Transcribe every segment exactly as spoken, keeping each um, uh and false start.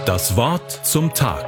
Das Wort zum Tag.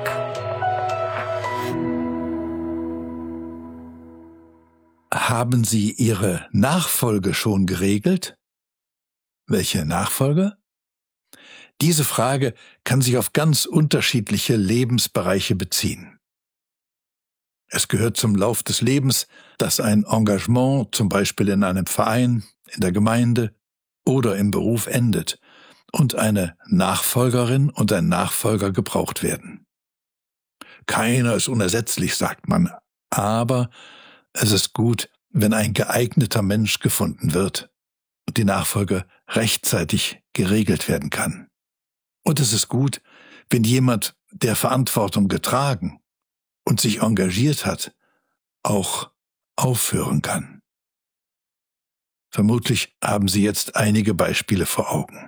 Haben Sie Ihre Nachfolge schon geregelt? Welche Nachfolge? Diese Frage kann sich auf ganz unterschiedliche Lebensbereiche beziehen. Es gehört zum Lauf des Lebens, dass ein Engagement, zum Beispiel in einem Verein, in der Gemeinde oder im Beruf endet und eine Nachfolgerin und ein Nachfolger gebraucht werden. Keiner ist unersetzlich, sagt man, aber es ist gut, wenn ein geeigneter Mensch gefunden wird und die Nachfolge rechtzeitig geregelt werden kann. Und es ist gut, wenn jemand, der Verantwortung getragen und sich engagiert hat, auch aufhören kann. Vermutlich haben Sie jetzt einige Beispiele vor Augen.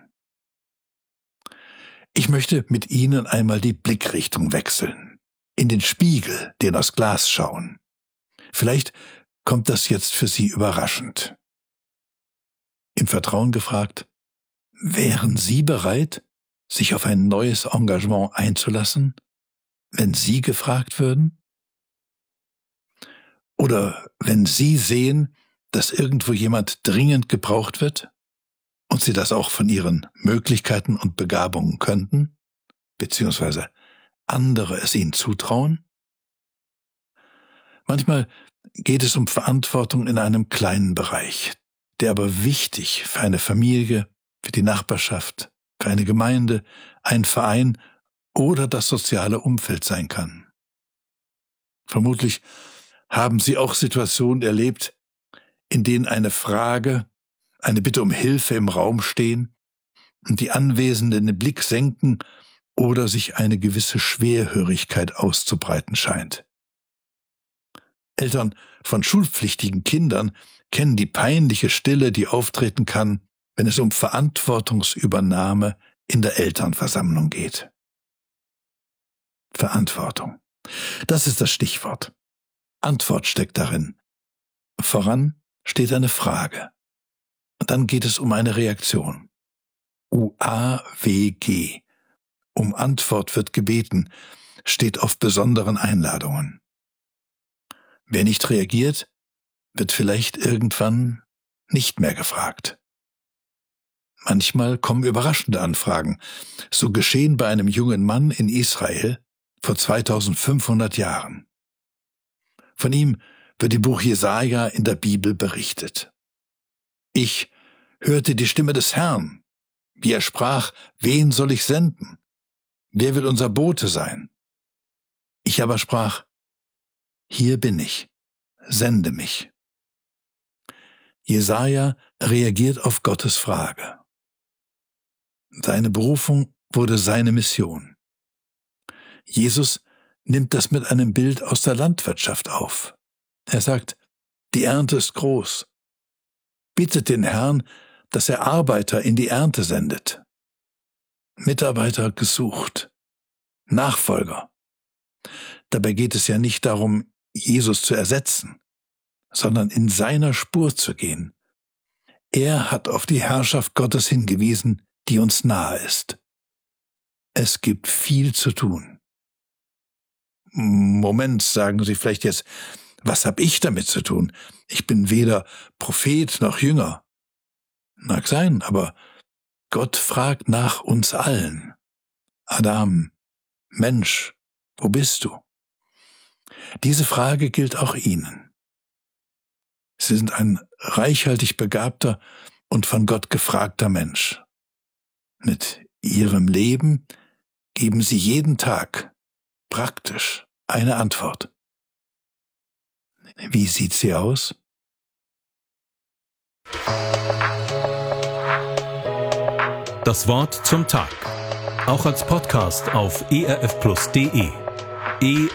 Ich möchte mit Ihnen einmal die Blickrichtung wechseln, in den Spiegel, den aus Glas schauen. Vielleicht kommt das jetzt für Sie überraschend. Im Vertrauen gefragt, wären Sie bereit, sich auf ein neues Engagement einzulassen, wenn Sie gefragt würden? Oder wenn Sie sehen, dass irgendwo jemand dringend gebraucht wird und Sie das auch von Ihren Möglichkeiten und Begabungen könnten, beziehungsweise andere es Ihnen zutrauen? Manchmal geht es um Verantwortung in einem kleinen Bereich, der aber wichtig für eine Familie, für die Nachbarschaft, für eine Gemeinde, einen Verein oder das soziale Umfeld sein kann. Vermutlich haben Sie auch Situationen erlebt, in denen eine Frage, eine Bitte um Hilfe im Raum stehen und die Anwesenden den Blick senken oder sich eine gewisse Schwerhörigkeit auszubreiten scheint. Eltern von schulpflichtigen Kindern kennen die peinliche Stille, die auftreten kann, wenn es um Verantwortungsübernahme in der Elternversammlung geht. Verantwortung. Das ist das Stichwort. Antwort steckt darin. Voran steht eine Frage. Und dann geht es um eine Reaktion. U A W G. Um Antwort wird gebeten, steht auf besonderen Einladungen. Wer nicht reagiert, wird vielleicht irgendwann nicht mehr gefragt. Manchmal kommen überraschende Anfragen. So geschehen bei einem jungen Mann in Israel vor zweitausendfünfhundert Jahren. Von ihm wird im Buch Jesaja in der Bibel berichtet. Ich hörte die Stimme des Herrn, wie er sprach, wen soll ich senden? Wer will unser Bote sein? Ich aber sprach, hier bin ich, sende mich. Jesaja reagiert auf Gottes Frage. Seine Berufung wurde seine Mission. Jesus nimmt das mit einem Bild aus der Landwirtschaft auf. Er sagt, die Ernte ist groß. Bittet den Herrn, dass er Arbeiter in die Ernte sendet. Mitarbeiter gesucht. Nachfolger. Dabei geht es ja nicht darum, Jesus zu ersetzen, sondern in seiner Spur zu gehen. Er hat auf die Herrschaft Gottes hingewiesen, die uns nahe ist. Es gibt viel zu tun. Moment, sagen Sie vielleicht jetzt, was habe ich damit zu tun? Ich bin weder Prophet noch Jünger. Mag sein, aber Gott fragt nach uns allen. Adam, Mensch, wo bist du? Diese Frage gilt auch Ihnen. Sie sind ein reichhaltig begabter und von Gott gefragter Mensch. Mit Ihrem Leben geben Sie jeden Tag praktisch eine Antwort. Wie sieht sie aus? Das Wort zum Tag. Auch als Podcast auf e r f plus punkt d e. e